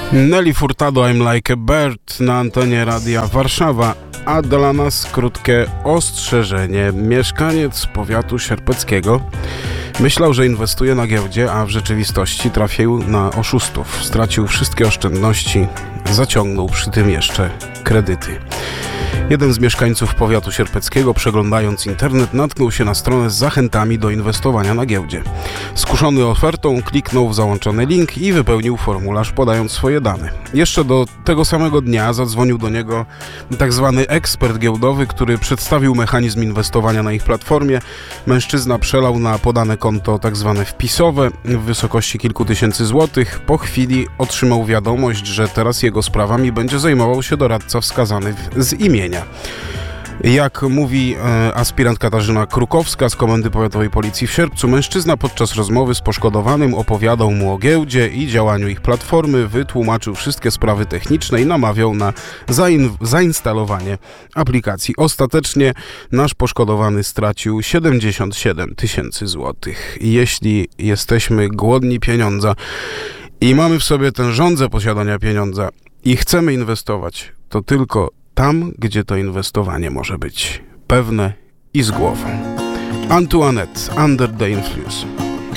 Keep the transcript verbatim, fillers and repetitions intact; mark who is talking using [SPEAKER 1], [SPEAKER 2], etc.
[SPEAKER 1] Nelly Furtado, I'm Like a Bird na antenie Radia Warszawa, a dla nas krótkie ostrzeżenie. Mieszkaniec powiatu sierpeckiego myślał, że inwestuje na giełdzie, a w rzeczywistości trafił na oszustów. Stracił wszystkie oszczędności, zaciągnął przy tym jeszcze kredyty. Jeden z mieszkańców powiatu sierpeckiego, przeglądając internet, natknął się na stronę z zachętami do inwestowania na giełdzie. Skuszony ofertą, kliknął w załączony link i wypełnił formularz, podając swoje dane. Jeszcze do tego samego dnia zadzwonił do niego tak zwany ekspert giełdowy, który przedstawił mechanizm inwestowania na ich platformie. Mężczyzna przelał na podane konto tak zwane wpisowe w wysokości kilku tysięcy złotych. Po chwili otrzymał wiadomość, że teraz jego sprawami będzie zajmował się doradca wskazany z imienia. Jak mówi e, aspirant Katarzyna Krukowska z Komendy Powiatowej Policji w Sierpcu, mężczyzna podczas rozmowy z poszkodowanym opowiadał mu o giełdzie i działaniu ich platformy, wytłumaczył wszystkie sprawy techniczne i namawiał na zain- zainstalowanie aplikacji. Ostatecznie nasz poszkodowany stracił siedemdziesiąt siedem tysięcy złotych. Jeśli jesteśmy głodni pieniądza i mamy w sobie tę żądzę posiadania pieniądza i chcemy inwestować, to tylko tam, gdzie to inwestowanie może być pewne i z głową. Antoinette, Under the Influence.